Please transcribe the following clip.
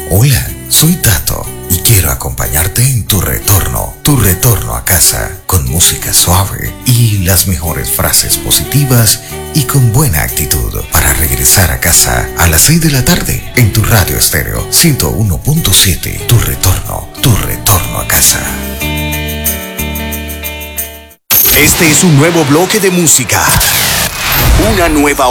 Hola, soy Tato y quiero acompañarte en tu retorno a casa, con música suave y las mejores frases positivas y con buena actitud para regresar a casa a las 6 de la tarde en tu radio estéreo 101.7. Tu retorno a casa. Este es un nuevo bloque de música, una nueva